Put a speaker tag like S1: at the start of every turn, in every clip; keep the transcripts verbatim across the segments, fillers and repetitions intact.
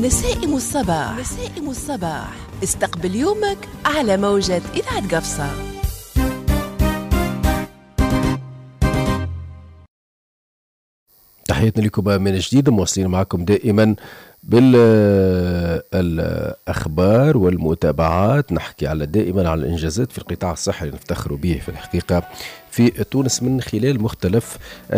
S1: نسائم الصباح. نسائم الصباح استقبل يومك على موجة إذاعة قفصة.
S2: تحياتنا لكم من جديد، مواصلين معكم دائما بالأخبار والمتابعات. نحكي على دائما على الإنجازات في القطاع الصحي اللي نفتخروا به في الحقيقة في تونس من خلال مختلف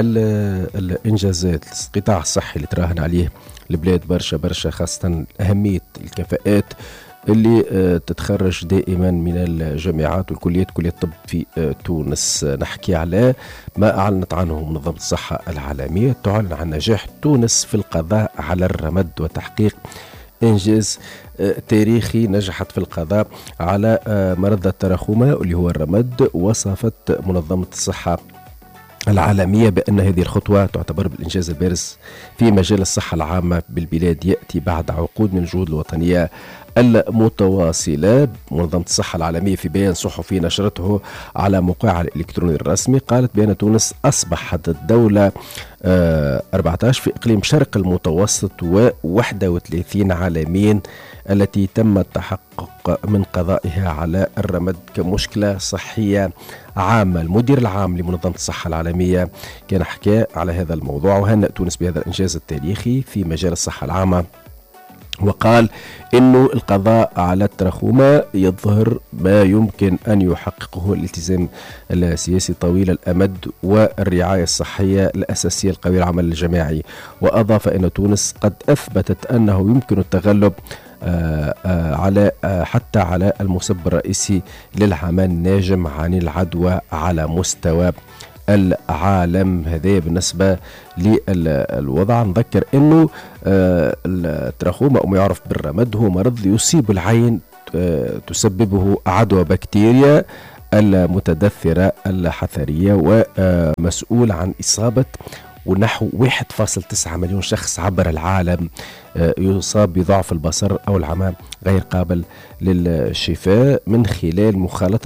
S2: الإنجازات. القطاع الصحي اللي تراهن عليه البلاد برشا برشا، خاصة أهمية الكفاءات اللي تتخرج دائما من الجامعات والكليات، كلية الطب في تونس. نحكي على ما أعلنت عنه منظمة الصحة العالمية، تعلن عن نجاح تونس في القضاء على الرمد وتحقيق إنجاز تاريخي. نجحت في القضاء على مرض التراخوما اللي هو الرمد. وصفت منظمة الصحة العالمية بأن هذه الخطوة تعتبر بالإنجاز البارز في مجال الصحة العامة بالبلاد، يأتي بعد عقود من الجهود الوطنية المتواصلة. منظمة الصحة العالمية في بيان صحفي نشرته على موقعها الإلكتروني الرسمي قالت بأن تونس أصبحت الدولة أربعة عشر في إقليم شرق المتوسط وواحد وثلاثين عالميا التي تم التحقق من قضائها على الرمد كمشكلة صحية عامة. المدير العام لمنظمة الصحة العالمية كان حكى على هذا الموضوع وهنأ تونس بهذا الإنجاز التاريخي في مجال الصحة العامة، وقال إنه القضاء على التراخوما يظهر ما يمكن أن يحققه الالتزام السياسي طويل الأمد والرعاية الصحية الأساسية القوية العمل الجماعي. وأضاف أن تونس قد أثبتت أنه يمكن التغلب آآ آآ على حتى على المسبب الرئيسي للعمل الناجم عن العدوى على مستوى العالم. هذا بالنسبة للوضع. نذكر أنه التراخوما أو ما يعرف بالرمد هو مرض يصيب العين تسببه عدوى بكتيريا المتدثرة الحثرية، ومسؤول عن إصابة ونحو واحد فاصلة تسعة مليون شخص عبر العالم يصاب بضعف البصر أو العمى غير قابل للشفاء من خلال مخالطة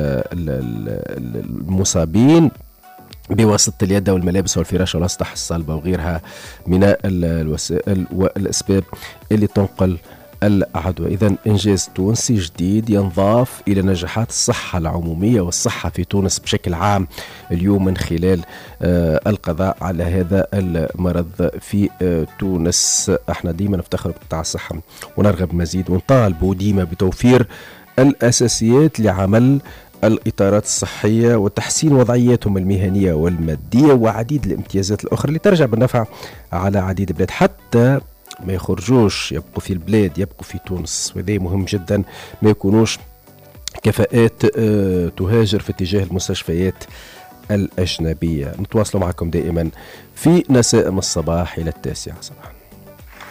S2: المصابين بواسطة اليد والملابس والفراش والأسطح الصلبة وغيرها من الوسائل والأسباب اللي تنقل العدوى. إذن إنجاز تونسي جديد ينضاف إلى نجاحات الصحة العمومية والصحة في تونس بشكل عام اليوم من خلال آه القضاء على هذا المرض في آه تونس. احنا ديما نفتخر بقطاع الصحة ونرغب مزيد ونطالب ديما بتوفير الأساسيات لعمل الإطارات الصحية وتحسين وضعياتهم المهنية والمادية وعديد الامتيازات الأخرى اللي ترجع بالنفع على عديد البلاد، حتى ما يخرجوش يبقوا في البلاد، يبقوا في تونس. وهذا مهم جدا، ما يكونوش كفاءات تهاجر في اتجاه المستشفيات الأجنبية. نتواصل معكم دائما في نسائم الصباح إلى التاسعة صباحا.